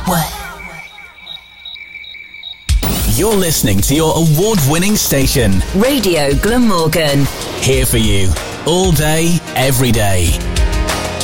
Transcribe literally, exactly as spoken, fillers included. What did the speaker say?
You're listening to your award-winning station, Radio Glamorgan. Here for you, all day, every day.